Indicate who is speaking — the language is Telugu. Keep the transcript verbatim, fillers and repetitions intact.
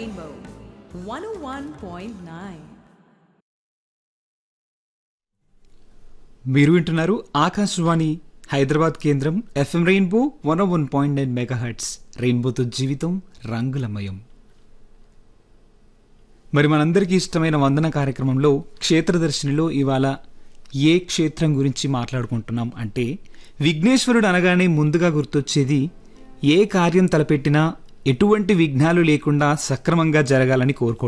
Speaker 1: Rainbow one oh one point nine.
Speaker 2: మీరు వింటున్నారు ఆకాశవాణి హైదరాబాద్ కేంద్రం FM rainbow one one point nine mega hertz. రెయిన్బోతో జీవితం రంగులమయం. మరి మనందరికీ ఇష్టమైన వందన కార్యక్రమంలో క్షేత్రదర్శినిలో ఇవాళ ఏ క్షేత్రం గురించి మాట్లాడుకుంటున్నాం అంటే, విఘ్నేశ్వరుడు అనగానే ముందుగా గుర్తొచ్చేది ఏ కార్యం తలపెట్టినా ఎటువంటి విఘ్నాలు లేకుండా సక్రమంగా జరగాలని కోరుకోవడం.